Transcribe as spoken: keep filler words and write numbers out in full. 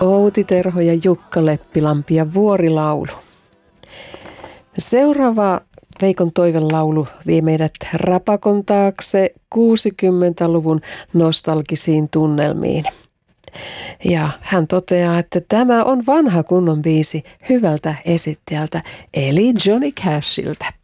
Outi Terho ja Jukka Leppilampi ja Vuorilaulu. Seuraava Veikon toivelaulu vie meidät rapakon taakse kuusikymmentäluvun nostalgisiin tunnelmiin. Ja hän toteaa, että tämä on vanha kunnon biisi hyvältä esittäjältä, eli Johnny Cashilta.